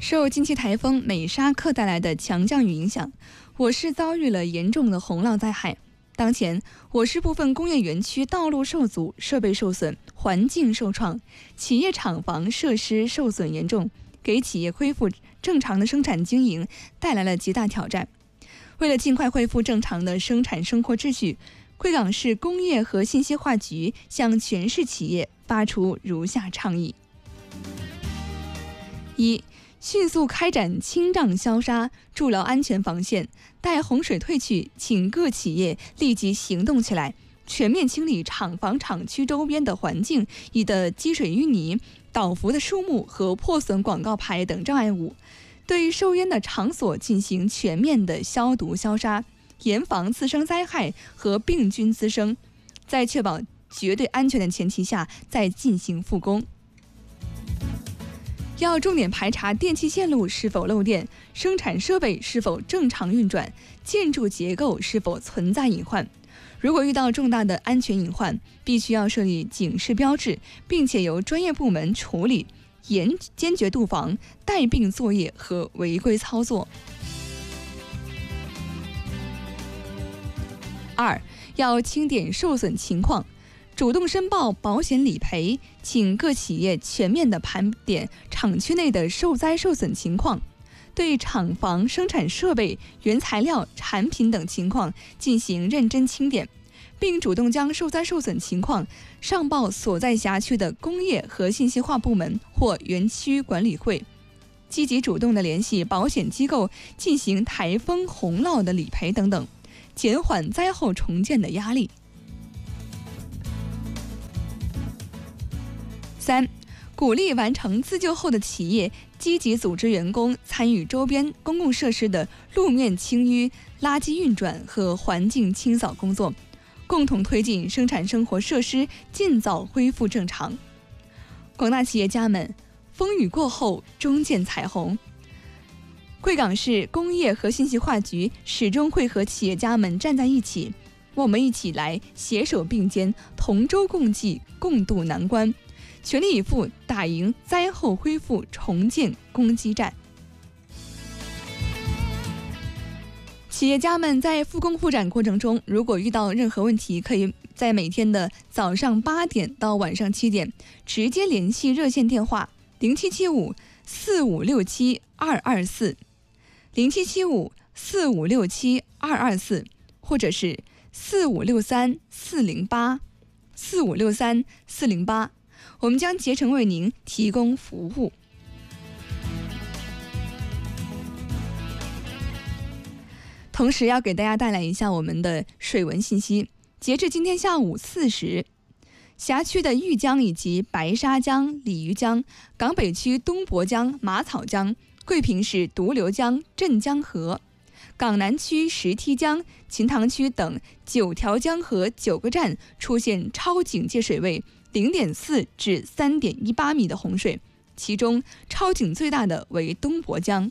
受近期台风美沙克带来的强降雨影响，我市遭遇了严重的洪涝灾害。当前，我市部分工业园区道路受阻、设备受损、环境受创，企业厂房设施受损严重，给企业恢复正常的生产经营带来了极大挑战。为了尽快恢复正常的生产生活秩序，贵港市工业和信息化局向全市企业发出如下倡议：一、迅速开展清障消杀，筑牢安全防线。待洪水退去，请各企业立即行动起来，全面清理厂房厂区周边的环境以的积水淤泥、倒伏的树木和破损广告牌等障碍物，对受淹的场所进行全面的消毒消杀，严防次生灾害和病菌滋生，在确保绝对安全的前提下再进行复工。要重点排查电气线路是否漏电，生产设备是否正常运转，建筑结构是否存在隐患。如果遇到重大的安全隐患，必须要设立警示标志，并且由专业部门处理，坚决杜防带病作业和违规操作。二、要清点受损情况，主动申报保险理赔，请各企业全面的盘点厂区内的受灾受损情况，对厂房、生产设备、原材料、产品等情况进行认真清点，并主动将受灾受损情况上报所在辖区的工业和信息化部门或园区管理会，积极主动的联系保险机构进行台风、洪涝的理赔等等，减缓灾后重建的压力。三、鼓励完成自救后的企业积极组织员工参与周边公共设施的路面清淤、垃圾运转和环境清扫工作，共同推进生产生活设施尽早恢复正常。广大企业家们，风雨过后终见彩虹。贵港市工业和信息化局始终会和企业家们站在一起，我们一起来携手并肩，同舟共济，共度难关，全力以赴打赢灾后恢复重建攻击战。企业家们在复工复产过程中，如果遇到任何问题，可以在每天的早上8点到晚上7点直接联系热线电话077545672224 077545672224，或者是4563408 4563408，我们将竭诚为您提供服务。同时要给大家带来一下我们的水文信息。截至今天下午4时，辖区的玉江以及白沙江、鲤鱼江、港北区东泊江、马草江、桂平市独流江、镇江河、港南区石梯江、秦塘区等9条江河9个站出现超警戒水位0.4至3.18米的洪水，其中超警最大的为东泊江。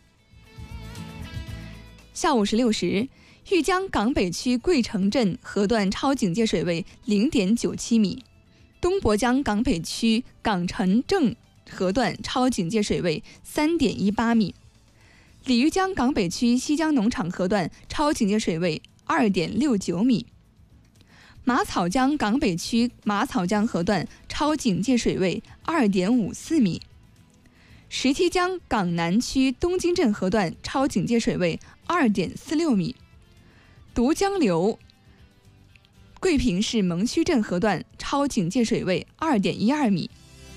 下午16时，玉江港北区桂城镇河段超警戒水位0.97米，东泊江港北区港城镇河段超警戒水位3.18米，鲤鱼江港北区西江农场河段超警戒水位2.69米，马草江港北区马草江河段超警戒水位2.54米，石梯江港南区东金镇河段超警戒水位2.46米，独江流桂平市蒙区镇河段超警戒水位2.12米，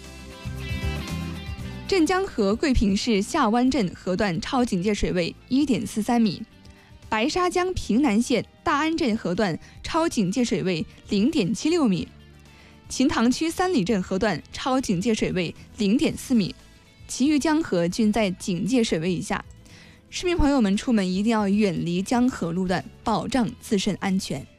镇江河桂平市下湾镇河段超警戒水位1.43米，白沙江平南县大安镇河段超警戒水位0.76米，秦塘区三里镇河段超警戒水位0.4米，其余江河均在警戒水位以下。市民朋友们出门一定要远离江河路段，保障自身安全。